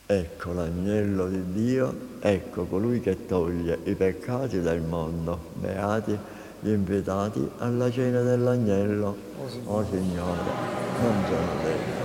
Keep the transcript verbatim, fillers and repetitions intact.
Ecco l'agnello di Dio, ecco colui che toglie i peccati del mondo. Beati gli invitati alla cena dell'agnello. O O Signore. Signore, non sono degno